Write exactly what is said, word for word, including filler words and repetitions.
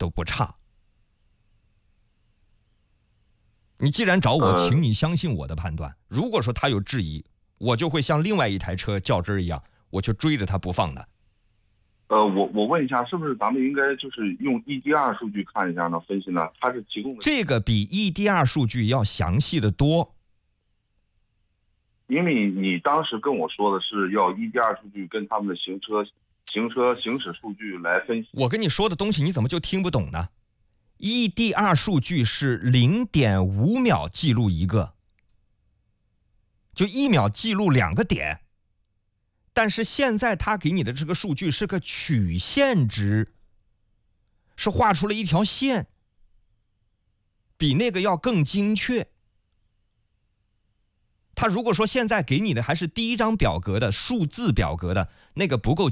都不差。你既然找我，请你相信我的判断。如果说他有质疑，我就会像另外一台车较真一样，我就追着他不放的。 呃，我我问一下，是不是咱们应该就是用 E D R 数据看一下呢？分析呢？它是提供的这个比 E D R 数据要详细的多。 因为你当时跟我说的是要 E D R 数据跟他们的行车、行车行驶数据来分析。 我跟你说的东西你怎么就听不懂呢？ E D R 数据是 零点五 秒记录一个，就一秒记录两个点。但是现在他给你的这个数据是个曲线值，是画出了一条线，比那个要更精确。他如果说现在给你的还是第一张表格的数字表格的，那个不够